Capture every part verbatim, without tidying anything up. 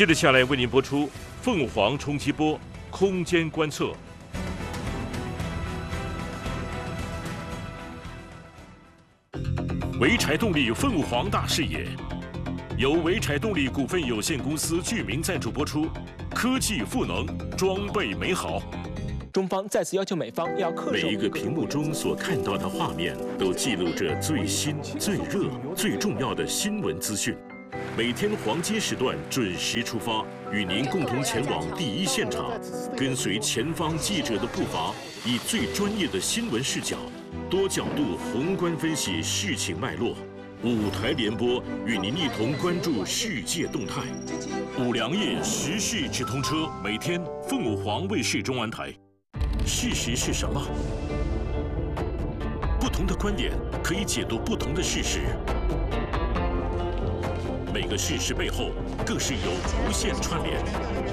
接着下来为您播出凤凰冲击波空间观测。潍柴动力凤凰大视野，由潍柴动力股份有限公司居民赞助播出。科技赋能，装备美好。 中方再次要求美方要恪守。 每一个屏幕中所看到的画面，都记录着最新、最热、最重要的新闻资讯。每天黄金时段准时出发，与您共同前往第一现场，跟随前方记者的步伐，以最专业的新闻视角，多角度宏观分析事情脉络。五台联播与您一同关注世界动态。五粮液时事直通车，每天凤凰卫视中安台。事实是什么？不同的观点可以解读不同的事实。每个事实背后，更是有无限串联。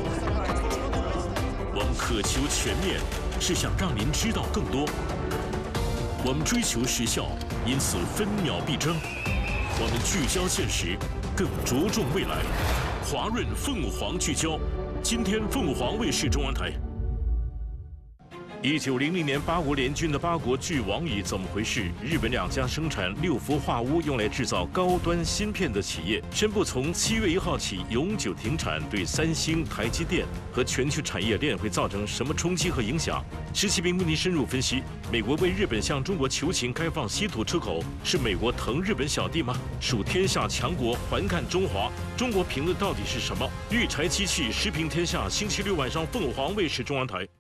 我们渴求全面，是想让您知道更多。我们追求时效，因此分秒必争。我们聚焦现实，更着重未来。华润凤凰聚焦，今天凤凰卫视中安台。一九零零年八国联军的八国俱亡矣，怎么回事？日本两家生产六氟化钨用来制造高端芯片的企业宣布，从七月一号起永久停产，对三星、台积电和全球产业链会造成什么冲击和影响？施启斌为您深入分析。美国为日本向中国求情开放稀土出口，是美国疼日本小弟吗？属天下强国，环看中华。中国评论到底是什么？育柴机器时评天下，星期六晚上凤凰卫视中央台。